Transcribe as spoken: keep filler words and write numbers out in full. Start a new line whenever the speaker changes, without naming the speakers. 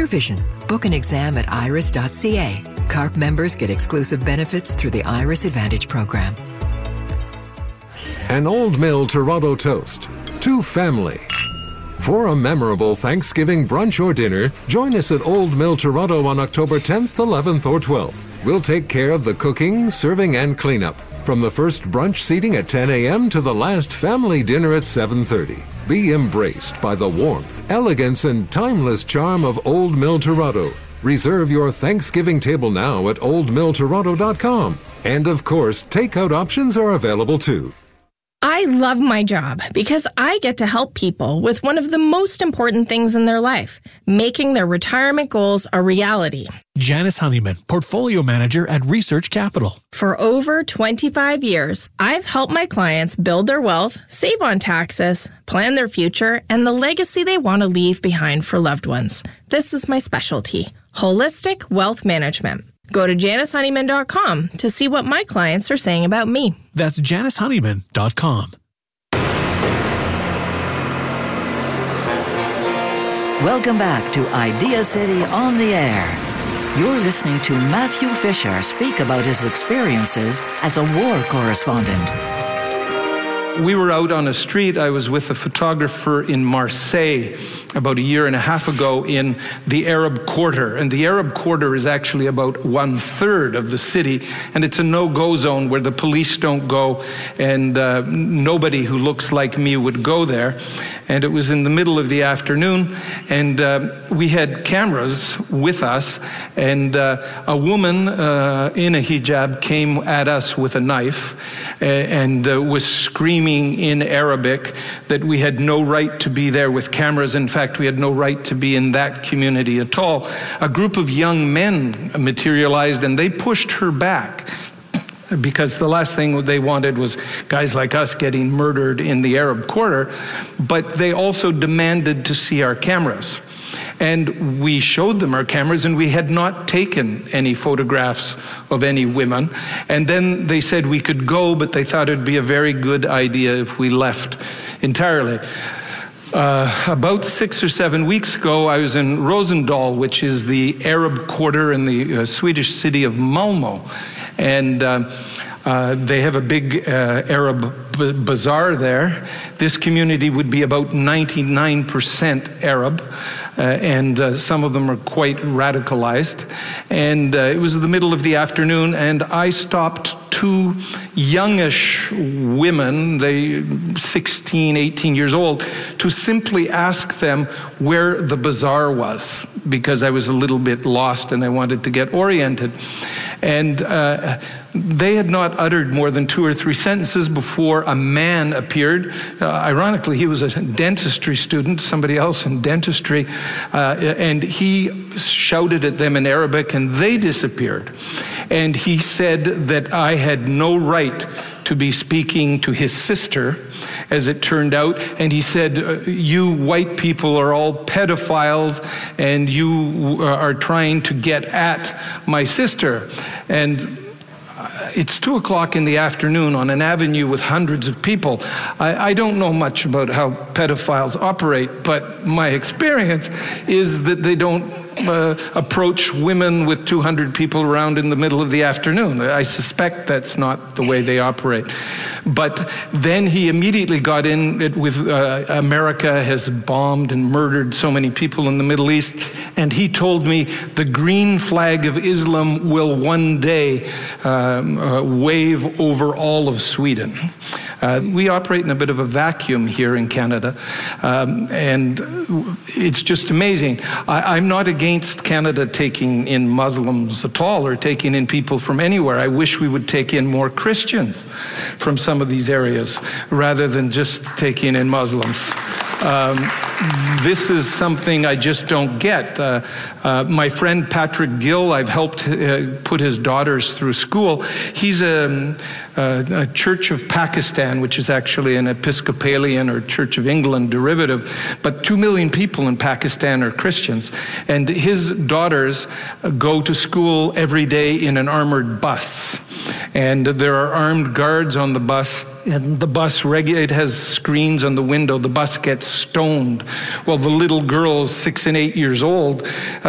vision. Book an exam at iris dot c a. CARP members get exclusive benefits through the Iris Advantage program.
An Old Mill Toronto toast to family. For a memorable Thanksgiving brunch or dinner, join us at Old Mill Toronto on October tenth, eleventh, or twelfth. We'll take care of the cooking, serving, and cleanup. From the first brunch seating at ten a.m. to the last family dinner at seven thirty. Be embraced by the warmth, elegance, and timeless charm of Old Mill Toronto. Reserve your Thanksgiving table now at old mill toronto dot com. And of course, takeout options are available too.
I love my job because I get to help people with one of the most important things in their life, making their retirement goals a reality.
Janice Honeyman, Portfolio Manager at Research Capital.
For over twenty-five years, I've helped my clients build their wealth, save on taxes, plan their future, and the legacy they want to leave behind for loved ones. This is my specialty, holistic wealth management. Go to janice honeyman dot com to see what my clients are saying about me.
That's janice honeyman dot com.
Welcome back to Idea City on the Air. You're listening to Matthew Fisher speak about his experiences as a war correspondent.
We were out on a street. I was with a photographer in Marseille about a year and a half ago in the Arab Quarter. And the Arab Quarter is actually about one third of the city. And it's a no-go zone where the police don't go, and uh, nobody who looks like me would go there. And it was in the middle of the afternoon, and uh, we had cameras with us, and uh, a woman uh, in a hijab came at us with a knife uh, and uh, was screaming in Arabic that we had no right to be there with cameras. In fact, we had no right to be in that community at all. A group of young men materialized, and they pushed her back, because the last thing they wanted was guys like us getting murdered in the Arab Quarter, but they also demanded to see our cameras. And we showed them our cameras, and we had not taken any photographs of any women. And then they said we could go, but they thought it'd be a very good idea if we left entirely. Uh, about six or seven weeks ago, I was in Rosendal, which is the Arab Quarter in the uh, Swedish city of Malmö. And uh, uh, they have a big uh, Arab b- bazaar there. This community would be about ninety-nine percent Arab, uh, and uh, some of them are quite radicalized. And uh, it was the middle of the afternoon, and I stopped two youngish women, they sixteen, eighteen years old, to simply ask them where the bazaar was, because I was a little bit lost and I wanted to get oriented. And uh, they had not uttered more than two or three sentences before a man appeared. Uh, ironically, he was a dentistry student, somebody else in dentistry, uh, and he shouted at them in Arabic, and they disappeared. And he said that I had no right to be speaking to his sister, as it turned out. And he said, you white people are all pedophiles, and you are trying to get at my sister. And it's two o'clock in the afternoon on an avenue with hundreds of people. I, I don't know much about how pedophiles operate, but my experience is that they don't uh, approach women with two hundred people around in the middle of the afternoon. I suspect that's not the way they operate. But then he immediately got in it with uh, America has bombed and murdered so many people in the Middle East, and he told me the green flag of Islam will one day um, uh, wave over all of Sweden. Uh, we operate in a bit of a vacuum here in Canada, um, and it's just amazing. I, I'm not against Canada taking in Muslims at all, or taking in people from anywhere. I wish we would take in more Christians from some of these areas, rather than just taking in Muslims. Um, this is something I just don't get. Uh, uh, my friend Patrick Gill, I've helped uh, put his daughters through school. He's a, a, a Church of Pakistan, which is actually an Episcopalian or Church of England derivative, but two million people in Pakistan are Christians. And his daughters go to school every day in an armored bus. And there are armed guards on the bus, and the bus, regu- it has screens on the window, the bus gets stoned. Well, the little girls, six and eight years old,